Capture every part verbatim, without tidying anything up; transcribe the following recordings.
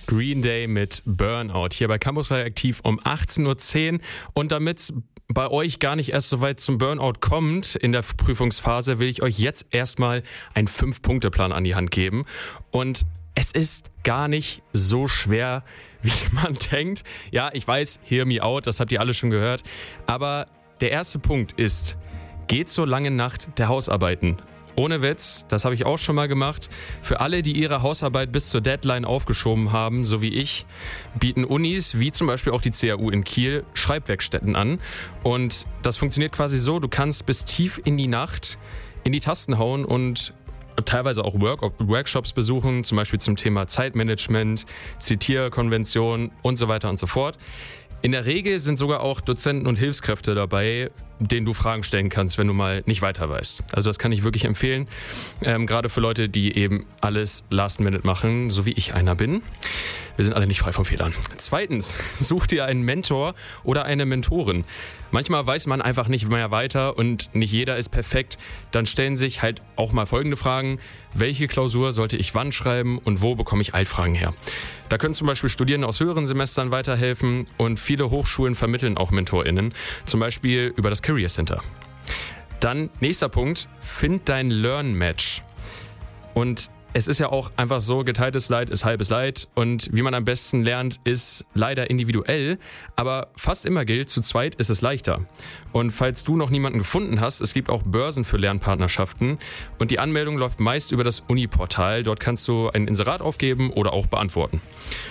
Green Day mit Burnout hier bei Campus Radioaktiv um achtzehn Uhr zehn. Und damit bei euch gar nicht erst so weit zum Burnout kommt in der Prüfungsphase, will ich euch jetzt erstmal einen Fünf-Punkte-Plan an die Hand geben. Und es ist gar nicht so schwer, wie man denkt. Ja, ich weiß, hear me out, das habt ihr alle schon gehört. Aber der erste Punkt ist, geht zur langen Nacht der Hausarbeiten. Ohne Witz, das habe ich auch schon mal gemacht. Für alle, die ihre Hausarbeit bis zur Deadline aufgeschoben haben, so wie ich, bieten Unis, wie zum Beispiel auch die C A U in Kiel, Schreibwerkstätten an. Und das funktioniert quasi so, du kannst bis tief in die Nacht in die Tasten hauen und teilweise auch Work- Workshops besuchen, zum Beispiel zum Thema Zeitmanagement, Zitierkonvention und so weiter und so fort. In der Regel sind sogar auch Dozenten und Hilfskräfte dabei, denen du Fragen stellen kannst, wenn du mal nicht weiter weißt. Also das kann ich wirklich empfehlen, ähm, gerade für Leute, die eben alles Last Minute machen, so wie ich einer bin. Wir sind alle nicht frei von Fehlern. Zweitens, such dir einen Mentor oder eine Mentorin. Manchmal weiß man einfach nicht mehr weiter und nicht jeder ist perfekt. Dann stellen sich halt auch mal folgende Fragen. Welche Klausur sollte ich wann schreiben und wo bekomme ich Altfragen her? Da können zum Beispiel Studierende aus höheren Semestern weiterhelfen und viele Hochschulen vermitteln auch MentorInnen, zum Beispiel über das Career Center. Dann nächster Punkt, find dein Learn-Match. Und es ist ja auch einfach so, geteiltes Leid ist halbes Leid und wie man am besten lernt, ist leider individuell, aber fast immer gilt, zu zweit ist es leichter. Und falls du noch niemanden gefunden hast, es gibt auch Börsen für Lernpartnerschaften und die Anmeldung läuft meist über das Uni-Portal. Dort kannst du ein Inserat aufgeben oder auch beantworten.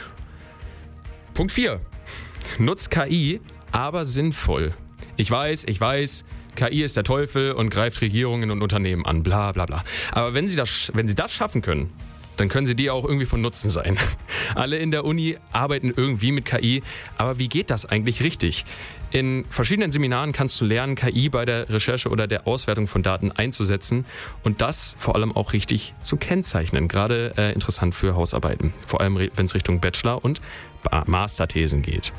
Punkt vier. Nutz K I, aber sinnvoll. Ich weiß, ich weiß, K I ist der Teufel und greift Regierungen und Unternehmen an, bla bla bla. Aber wenn sie das, wenn sie das schaffen können, dann können sie dir auch irgendwie von Nutzen sein. Alle in der Uni arbeiten irgendwie mit K I, aber wie geht das eigentlich richtig? In verschiedenen Seminaren kannst du lernen, K I bei der Recherche oder der Auswertung von Daten einzusetzen und das vor allem auch richtig zu kennzeichnen. Gerade äh, interessant für Hausarbeiten, vor allem wenn es Richtung Bachelor- und Masterthesen geht.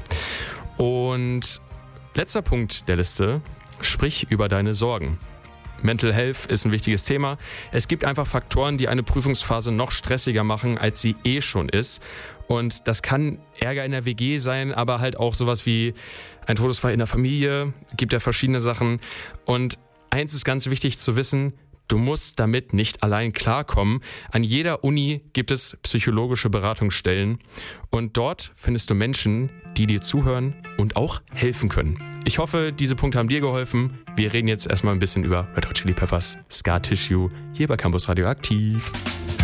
Und letzter Punkt der Liste, sprich über deine Sorgen. Mental Health ist ein wichtiges Thema. Es gibt einfach Faktoren, die eine Prüfungsphase noch stressiger machen, als sie eh schon ist. Und das kann Ärger in der W G sein, aber halt auch sowas wie ein Todesfall in der Familie. Gibt ja verschiedene Sachen. Und eins ist ganz wichtig zu wissen, du musst damit nicht allein klarkommen. An jeder Uni gibt es psychologische Beratungsstellen. Und dort findest du Menschen, die dir zuhören und auch helfen können. Ich hoffe, diese Punkte haben dir geholfen. Wir reden jetzt erstmal ein bisschen über Red Hot Chili Peppers, Scar Tissue, hier bei Campus Radioaktiv.